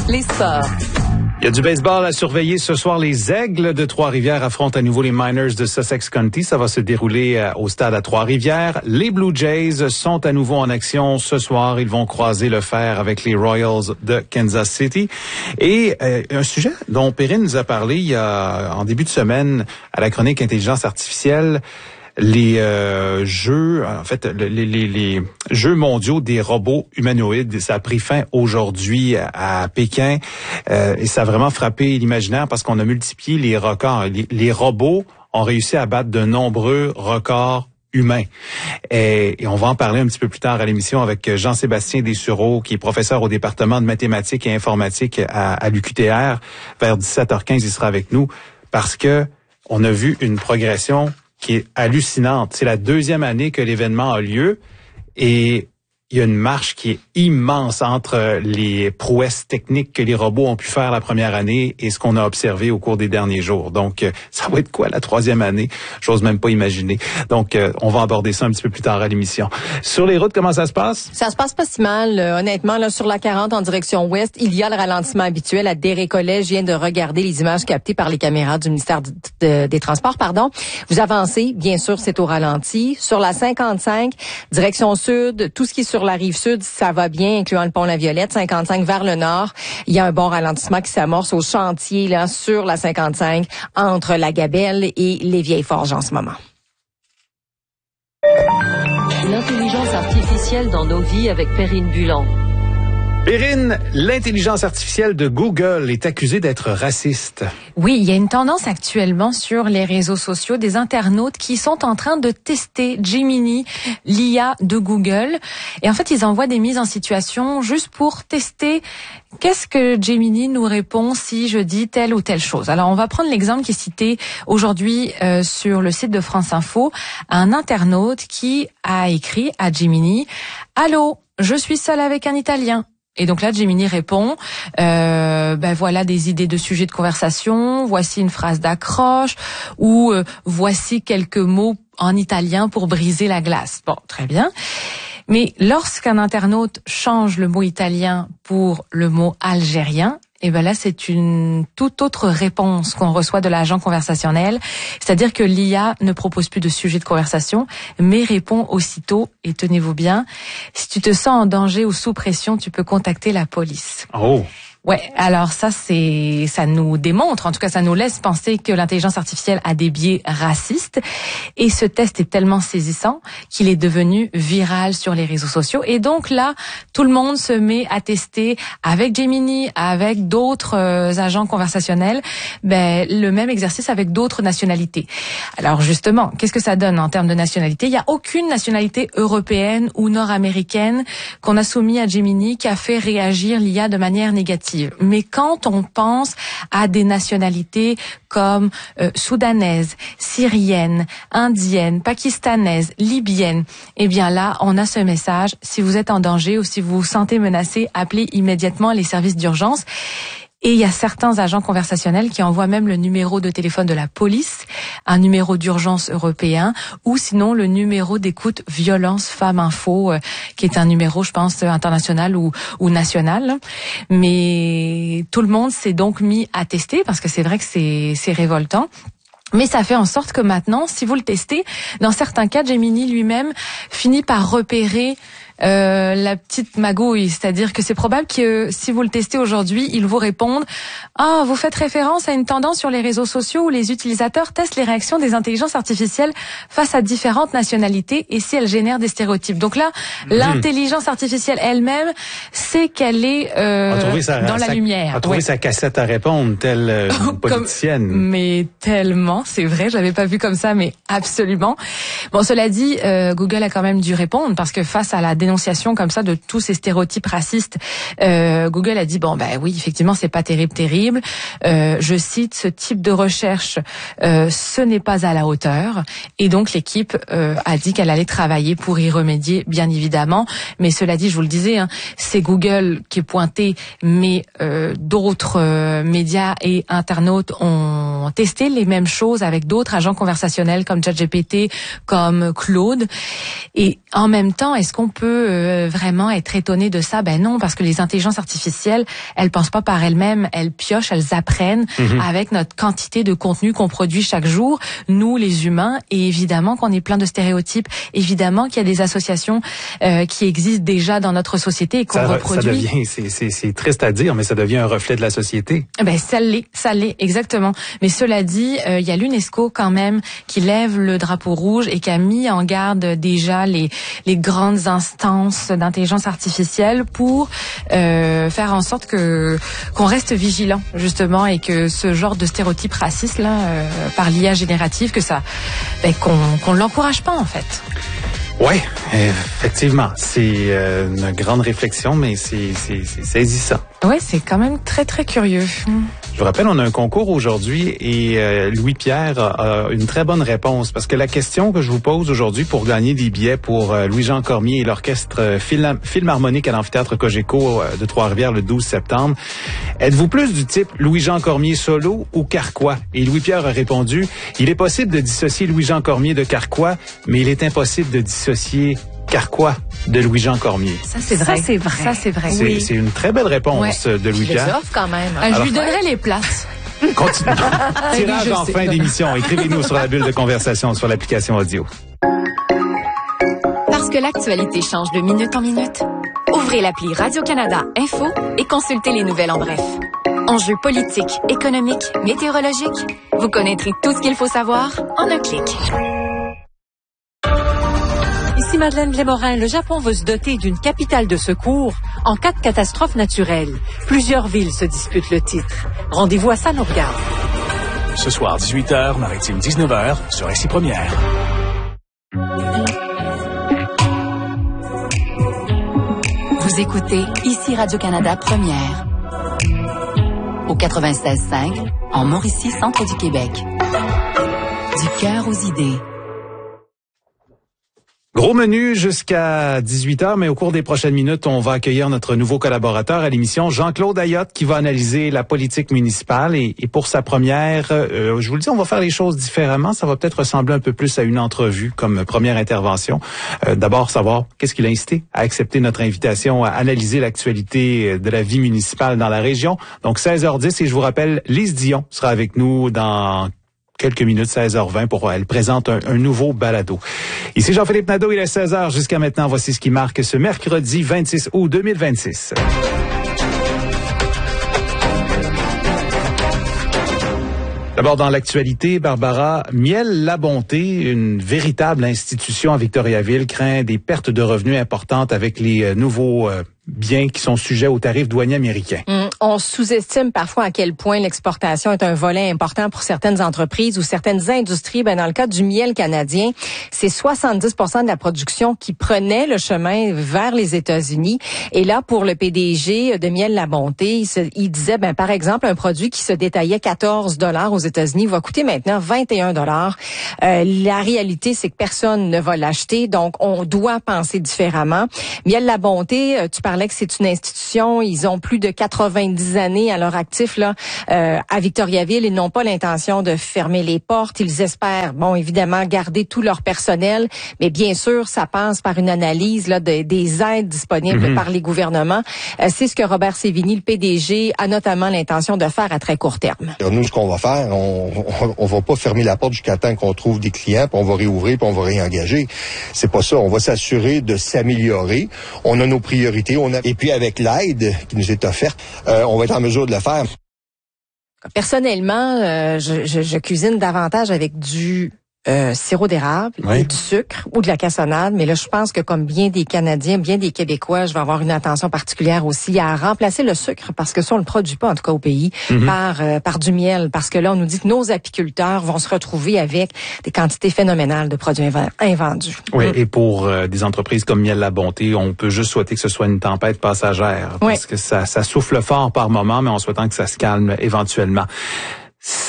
les sports. Il y a du baseball à surveiller ce soir. Les Aigles de Trois-Rivières affrontent à nouveau les Miners de Sussex County. Ça va se dérouler au stade à Trois-Rivières. Les Blue Jays sont à nouveau en action ce soir. Ils vont croiser le fer avec les Royals de Kansas City. Et un sujet dont Perrine nous a parlé il y a en début de semaine à la chronique Intelligence artificielle. Les jeux, en fait, les jeux mondiaux des robots humanoïdes, ça a pris fin aujourd'hui à Pékin et ça a vraiment frappé l'imaginaire parce qu'on a multiplié les records. Les robots ont réussi à battre de nombreux records humains. Et on va en parler un petit peu plus tard à l'émission avec Jean-Sébastien Dessureau, qui est professeur au département de mathématiques et informatique à l'UQTR. Vers 17h15, il sera avec nous parce que on a vu une progression qui est hallucinante. C'est la deuxième année que l'événement a lieu et il y a une marche qui est immense entre les prouesses techniques que les robots ont pu faire la première année et ce qu'on a observé au cours des derniers jours. Donc, ça va être quoi la troisième année? J'ose même pas imaginer. Donc, on va aborder ça un petit peu plus tard à l'émission. Sur les routes, comment ça se passe? Ça se passe pas si mal, honnêtement. Là, sur la 40 en direction ouest, il y a le ralentissement habituel à Desré-Collège. Je viens de regarder les images captées par les caméras du ministère des Transports. Vous avancez, bien sûr, c'est au ralenti. Sur la 55, direction sud, tout ce qui est sur la rive sud, ça va bien, incluant le pont La Violette. 55 vers le nord, il y a un bon ralentissement qui s'amorce au chantier là sur la 55 entre la Gabelle et les Vieilles-Forges en ce moment. L'intelligence artificielle dans nos vies avec Perrine Bulan. Perrine, l'intelligence artificielle de Google est accusée d'être raciste. Oui, il y a une tendance actuellement sur les réseaux sociaux des internautes qui sont en train de tester Gemini, l'IA de Google. Et en fait, ils envoient des mises en situation juste pour tester qu'est-ce que Gemini nous répond si je dis telle ou telle chose. Alors, on va prendre l'exemple qui est cité aujourd'hui sur le site de France Info. Un internaute qui a écrit à Gemini « Allô, je suis seul avec un Italien ». Et donc là, Gemini répond, voilà des idées de sujets de conversation, voici une phrase d'accroche, ou voici quelques mots en italien pour briser la glace. Bon, très bien. Mais lorsqu'un internaute change le mot italien pour le mot algérien, et là, c'est une toute autre réponse qu'on reçoit de l'agent conversationnel. C'est-à-dire que l'IA ne propose plus de sujet de conversation, mais répond aussitôt, et tenez-vous bien, si tu te sens en danger ou sous pression, tu peux contacter la police. Oh! Ouais, alors ça nous démontre, en tout cas ça nous laisse penser que l'intelligence artificielle a des biais racistes et ce test est tellement saisissant qu'il est devenu viral sur les réseaux sociaux et donc là, tout le monde se met à tester avec Gemini, avec d'autres agents conversationnels, le même exercice avec d'autres nationalités. Alors justement, qu'est-ce que ça donne en termes de nationalité? Il n'y a aucune nationalité européenne ou nord-américaine qu'on a soumis à Gemini qui a fait réagir l'IA de manière négative. Mais quand on pense à des nationalités comme soudanaise, syrienne, indienne, pakistanaise, libyenne, eh bien là, on a ce message. Si vous êtes en danger ou si vous vous sentez menacé, appelez immédiatement les services d'urgence. Et il y a certains agents conversationnels qui envoient même le numéro de téléphone de la police, un numéro d'urgence européen, ou sinon le numéro d'écoute violence femmes info, qui est un numéro, je pense, international ou national. Mais tout le monde s'est donc mis à tester, parce que c'est vrai que c'est révoltant. Mais ça fait en sorte que maintenant, si vous le testez, dans certains cas, Gemini lui-même finit par repérer la petite magouille, c'est-à-dire que c'est probable que si vous le testez aujourd'hui, il vous réponde « Ah, vous faites référence à une tendance sur les réseaux sociaux où les utilisateurs testent les réactions des intelligences artificielles face à différentes nationalités et si elles génèrent des stéréotypes. » Donc là, l'intelligence artificielle elle-même sait qu'elle est dans la lumière. A trouvé sa cassette à répondre, telle une politicienne. Mais tellement, c'est vrai, je l'avais pas vu comme ça, mais absolument. Bon, cela dit, Google a quand même dû répondre parce que face à la dénonciation comme ça de tous ces stéréotypes racistes, Google a dit oui, effectivement, c'est pas terrible. Je cite, ce type de recherche, ce n'est pas à la hauteur. Et donc l'équipe a dit qu'elle allait travailler pour y remédier, bien évidemment. Mais cela dit, je vous le disais, c'est Google qui est pointé, mais d'autres médias et internautes ont testé les mêmes choses avec d'autres agents conversationnels comme ChatGPT, comme Claude. Et en même temps, est-ce qu'on peut peut vraiment être étonné de ça? Ben non, parce que les intelligences artificielles, elles pensent pas par elles-mêmes, elles piochent, elles apprennent avec notre quantité de contenu qu'on produit chaque jour, nous les humains, et évidemment qu'on est plein de stéréotypes, évidemment qu'il y a des associations qui existent déjà dans notre société et qu'on reproduit. Ça devient, c'est triste à dire, mais ça devient un reflet de la société. Ben ça l'est, exactement. Mais cela dit, il y a l'UNESCO quand même qui lève le drapeau rouge et qui a mis en garde déjà les grandes instances d'intelligence artificielle pour faire en sorte qu'on reste vigilant justement et que ce genre de stéréotypes racistes là par l'IA générative qu'on l'encourage pas en fait. Ouais, effectivement, c'est une grande réflexion, mais c'est saisissant. Ouais, c'est quand même très très curieux. Je vous rappelle, on a un concours aujourd'hui et Louis-Pierre a une très bonne réponse parce que la question que je vous pose aujourd'hui pour gagner des billets pour Louis-Jean Cormier et l'orchestre Philharmonique à l'amphithéâtre Cogeco de Trois-Rivières le 12 septembre, êtes-vous plus du type Louis-Jean Cormier solo ou Carquois? Et Louis-Pierre a répondu, il est possible de dissocier Louis-Jean Cormier de Carquois, mais il est impossible de dissocier Carquois de Louis-Jean Cormier. Ça, c'est vrai. Ça, c'est vrai. Oui. C'est une très belle réponse de Louis-Pierre. Je les offre quand même. Je lui donnerai les places. Continue. Tirage en fin d'émission. Écrivez-nous sur la bulle de conversation sur l'application audio. Parce que l'actualité change de minute en minute, ouvrez l'appli Radio-Canada Info et consultez les nouvelles en bref. Enjeux politiques, économiques, météorologiques, vous connaîtrez tout ce qu'il faut savoir en un clic. Ici Madeleine Lémorin, le Japon veut se doter d'une capitale de secours en cas de catastrophe naturelle. Plusieurs villes se disputent le titre. Rendez-vous à Ça nous regarde. Ce soir, 18h, Maritime 19h, sur SI Première. Vous écoutez ici Radio-Canada Première. Au 96.5, en Mauricie, centre du Québec. Du cœur aux idées. Gros menu jusqu'à 18h, mais au cours des prochaines minutes, on va accueillir notre nouveau collaborateur à l'émission, Jean-Claude Ayotte, qui va analyser la politique municipale. Et pour sa première, je vous le dis, on va faire les choses différemment. Ça va peut-être ressembler un peu plus à une entrevue comme première intervention. D'abord, savoir qu'est-ce qui l'a incité à accepter notre invitation à analyser l'actualité de la vie municipale dans la région. Donc, 16h10, et je vous rappelle, Lise Dion sera avec nous dans quelques minutes, 16h20, elle présente un nouveau balado. Ici Jean-Philippe Nadeau, il est 16h jusqu'à maintenant. Voici ce qui marque ce mercredi 26 août 2026. D'abord, dans l'actualité, Barbara, Miel La Bonté, une véritable institution à Victoriaville, craint des pertes de revenus importantes avec les nouveaux biens qui sont sujets aux tarifs douaniers américains. On sous-estime parfois à quel point l'exportation est un volet important pour certaines entreprises ou certaines industries. Dans le cas du miel canadien, c'est 70% de la production qui prenait le chemin vers les États-Unis. Et là, pour le PDG de Miel La Bonté, il disait, par exemple, un produit qui se détaillait $14 aux États-Unis va coûter maintenant $21. La réalité, c'est que personne ne va l'acheter, donc on doit penser différemment. Miel La Bonté, tu parlais que c'est une institution, ils ont plus de 90 années à leur actif là à Victoriaville. Ils n'ont pas l'intention de fermer les portes. Ils espèrent, évidemment, garder tout leur personnel, mais bien sûr, ça passe par une analyse là des aides disponibles par les gouvernements. C'est ce que Robert Sévigny, le PDG, a notamment l'intention de faire à très court terme. Nous, ce qu'on va faire, on va pas fermer la porte jusqu'à temps qu'on trouve des clients, puis on va réouvrir, puis on va réengager. C'est pas ça. On va s'assurer de s'améliorer. On a nos priorités. Et puis avec l'aide qui nous est offerte, on va être en mesure de le faire. Personnellement, je cuisine davantage avec du sirop d'érable, et du sucre ou de la cassonade, mais là je pense que comme bien des Canadiens, bien des Québécois, je vais avoir une attention particulière aussi à remplacer le sucre parce que ça on le produit pas en tout cas au pays par du miel, parce que là on nous dit que nos apiculteurs vont se retrouver avec des quantités phénoménales de produits invendus. Oui, et pour des entreprises comme Miel La Bonté, on peut juste souhaiter que ce soit une tempête passagère parce que ça souffle fort par moment, mais en souhaitant que ça se calme éventuellement.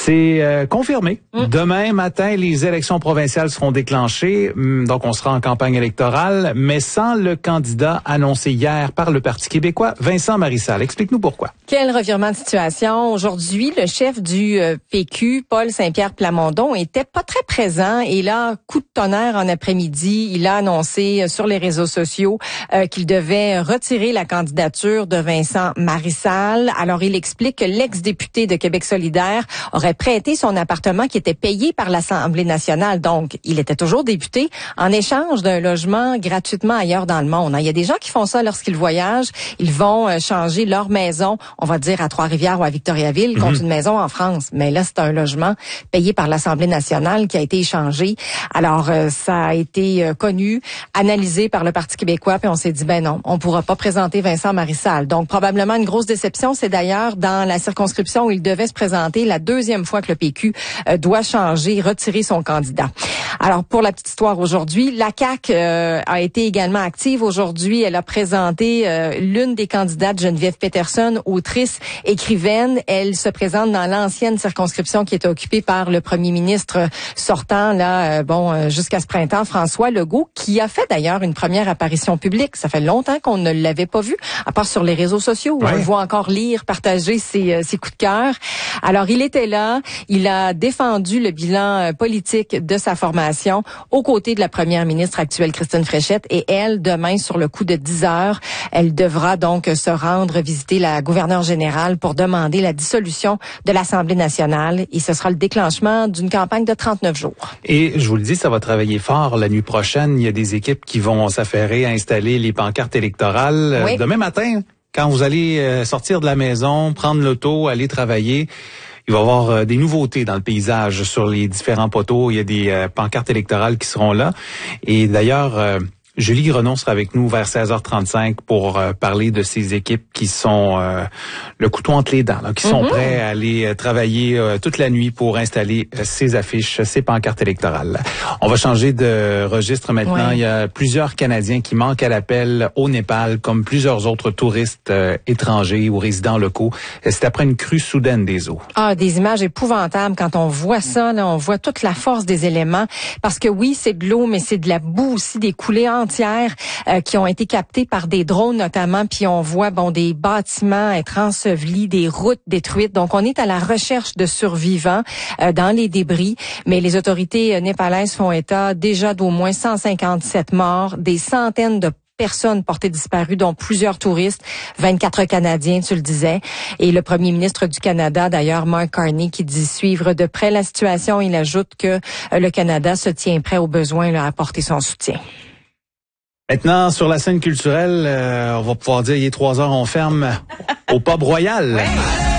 C'est confirmé. Demain matin, les élections provinciales seront déclenchées. Donc, on sera en campagne électorale, mais sans le candidat annoncé hier par le Parti québécois, Vincent Marissal. Explique-nous pourquoi. Quel revirement de situation. Aujourd'hui, le chef du PQ, Paul Saint-Pierre Plamondon, était pas très présent. Et là, coup de tonnerre en après-midi, il a annoncé sur les réseaux sociaux qu'il devait retirer la candidature de Vincent Marissal. Alors, il explique que l'ex-député de Québec solidaire aurait prêté son appartement qui était payé par l'Assemblée nationale. Donc, il était toujours député en échange d'un logement gratuitement ailleurs dans le monde. Il y a des gens qui font ça lorsqu'ils voyagent. Ils vont changer leur maison, on va dire à Trois-Rivières ou à Victoriaville, contre une maison en France. Mais là, c'est un logement payé par l'Assemblée nationale qui a été échangé. Alors, ça a été connu, analysé par le Parti québécois, puis on s'est dit, ben non, on pourra pas présenter Vincent Marissal. Donc, probablement une grosse déception. C'est d'ailleurs dans la circonscription où il devait se présenter la deuxième fois que le PQ doit changer, retirer son candidat. Alors, pour la petite histoire aujourd'hui, la CAQ a été également active aujourd'hui. Elle a présenté l'une des candidates, Geneviève Peterson, autrice, écrivaine. Elle se présente dans l'ancienne circonscription qui était occupée par le premier ministre sortant, là, jusqu'à ce printemps, François Legault, qui a fait d'ailleurs une première apparition publique. Ça fait longtemps qu'on ne l'avait pas vu, à part sur les réseaux sociaux, où on le voit encore lire, partager ses coups de cœur. Alors, il était là. Il a défendu le bilan politique de sa formation aux côtés de la première ministre actuelle, Christine Fréchette. Et elle, demain, sur le coup de 10 heures, elle devra donc se rendre visiter la gouverneure générale pour demander la dissolution de l'Assemblée nationale. Et ce sera le déclenchement d'une campagne de 39 jours. Et je vous le dis, ça va travailler fort la nuit prochaine. Il y a des équipes qui vont s'affairer à installer les pancartes électorales. Demain matin, quand vous allez sortir de la maison, prendre l'auto, aller travailler, il va y avoir des nouveautés dans le paysage sur les différents poteaux. Il y a des pancartes électorales qui seront là. Et d'ailleurs, Julie Grenon sera avec nous vers 16h35 pour parler de ces équipes qui sont le couteau entre les dents, là, qui sont prêts à aller travailler toute la nuit pour installer ces affiches, ces pancartes électorales. On va changer de registre maintenant. Il y a plusieurs Canadiens qui manquent à l'appel au Népal, comme plusieurs autres touristes étrangers ou résidents locaux. C'est après une crue soudaine des eaux. Ah, des images épouvantables. Quand on voit ça, là, on voit toute la force des éléments. Parce que oui, c'est de l'eau, mais c'est de la boue aussi, des coulées entières qui ont été captées par des drones notamment, puis on voit des bâtiments être ensevelis, des routes détruites. Donc on est à la recherche de survivants dans les débris, mais les autorités népalaises font état déjà d'au moins 157 morts, des centaines de personnes portées disparues, dont plusieurs touristes, 24 Canadiens, tu le disais. Et le premier ministre du Canada, d'ailleurs, Mark Carney, qui dit suivre de près la situation. Il ajoute que le Canada se tient prêt au besoin à apporter son soutien. Maintenant, sur la scène culturelle, on va pouvoir dire, il est 3 heures, on ferme au Pub Royal.